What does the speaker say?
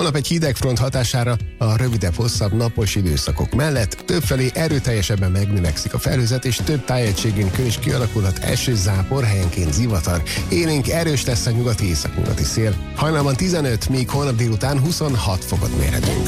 Holnap egy hidegfront hatására a rövidebb, hosszabb napos időszakok mellett többfelé erőteljesebben megnövekszik a felhőzet, és több tájegységén kő is kialakulhat, eső, zápor, helyenként zivatar. Élénk erős lesz a nyugati-északnyugati szél. Hajnalban 15, míg holnap délután 26 fokot mérhetünk.